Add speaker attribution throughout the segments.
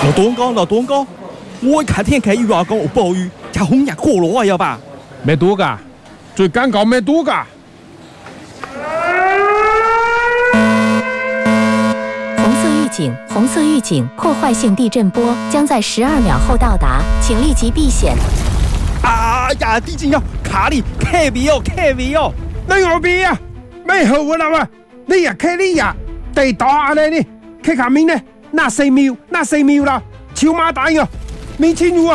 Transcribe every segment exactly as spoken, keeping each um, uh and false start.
Speaker 1: 老东哥，老东哥，我看天气预報講有暴雨，就紅日過羅啊，要吧？
Speaker 2: 沒多噶，最趕搞沒多噶。
Speaker 3: 紅色預警，紅色預警，破壞性地震波將在十二秒後到達，請立即避險。
Speaker 1: 啊呀，地震要卡你，卡位哦，卡位哦！
Speaker 2: 你我邊啊？咩好啊啦？你呀卡你呀，地打下咧呢，卡下面呢？那四秒，那四秒啦，超馬蛋啊，未清楚啊，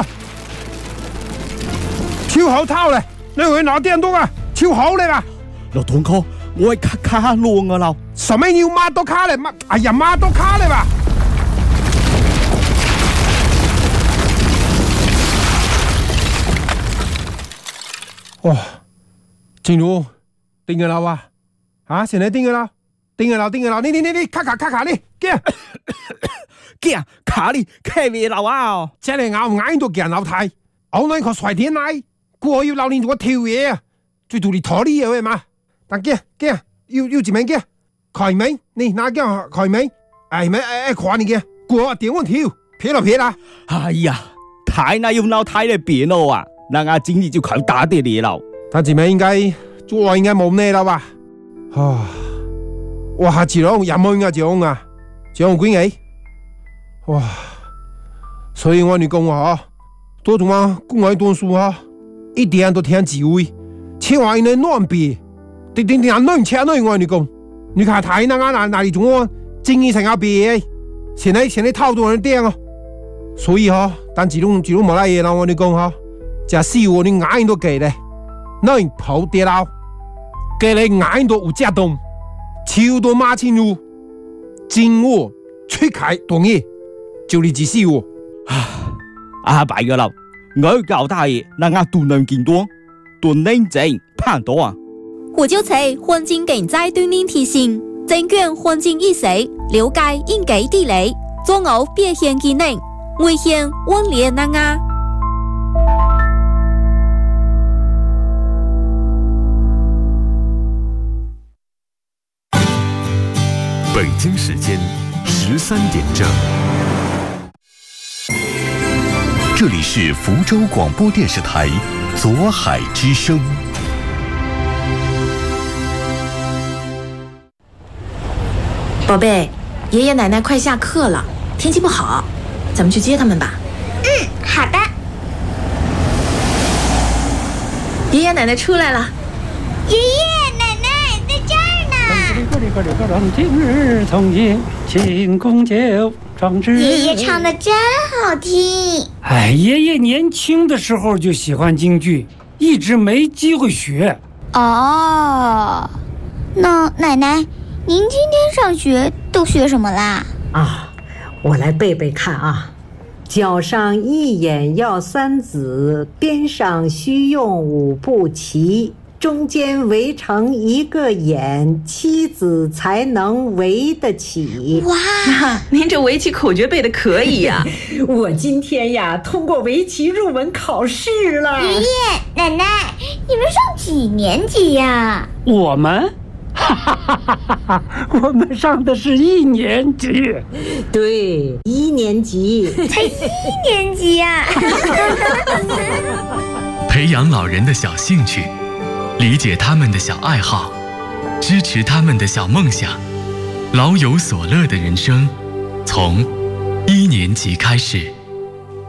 Speaker 2: 超好偷咧，你去拿電動啊，超好咧吧？
Speaker 1: 老東哥，我係卡卡窿啊啦，
Speaker 2: 什麼要馬多卡咧？馬，哎呀馬多卡咧吧？哇，正如定嘅啦哇，啊，現在定嘅啦。定嘅啦，定嘅啦，你你你你卡卡卡卡你，驚
Speaker 1: 驚卡你卡位樓啊！
Speaker 2: 即係咬唔咬到驚老太，我那個甩天奶，過要留你做個跳嘢啊，最到你拖你嘢嘛，但驚驚要要怎麼驚？開門，你哪驚開門？哎咪哎哎跨你嘅，過點我跳，撇啦撇啦！
Speaker 1: 哎呀，太難要鬧太嚟變咯啊！那我今日就靠打啲嘢咯。
Speaker 2: 但怎麼應該做我應該冇咩啦吧？啊！哇！下次咯，廿蚊啊，獎啊，獎幾幾？哇！所以我哋講話多種啊，公愛讀書啊，一點都聽智慧，千萬唔能亂別，定定定亂車亂我哋講，你看睇那個哪哪裡種精義成個別，現在現在套多人掟哦，所以嗬，但自動自動冇拉嘢啦，我哋講嗬，就係我哋眼都記咧，你跑跌啦，記你眼都有隻動。超多馬前路，真我出開當嘢，就你自私喎。
Speaker 1: 啊，白個樓，我教大爺，那我都能見多，都能整判多啊。
Speaker 4: 胡椒菜環境競賽對您提醒，證券環境意識，了解應該地理，做好表現技能，危險往列那啊。
Speaker 5: 北京时间十三点正，这里是福州广播电视台左海之声。
Speaker 6: 宝贝，爷爷奶奶快下课了，天气不好，咱们去接他们吧。
Speaker 7: 嗯，好的。
Speaker 6: 爷爷奶奶出来了。
Speaker 7: 爷爷。
Speaker 8: 从前庆功酒壮志。
Speaker 7: 爷爷唱的真好听。
Speaker 8: 哎，爷爷年轻的时候就喜欢京剧，一直没机会学。
Speaker 7: 哦，那奶奶，您今天上学都学什么啦？
Speaker 9: 啊，我来背背看啊。脚上一眼要三子，边上须用五步齐。中间围成一个眼，妻子才能围得起。
Speaker 6: 哇，您这围棋口诀背得可以呀、啊！
Speaker 9: 我今天呀通过围棋入门考试了。
Speaker 7: 爷爷奶奶，你们上几年级呀？
Speaker 8: 我们，哈哈哈哈哈！我们上的是一年级。
Speaker 9: 对，一年级。
Speaker 7: 才一年级呀、啊！
Speaker 10: 培养老人的小兴趣。理解他们的小爱好，支持他们的小梦想，老有所乐的人生，从一年级开始。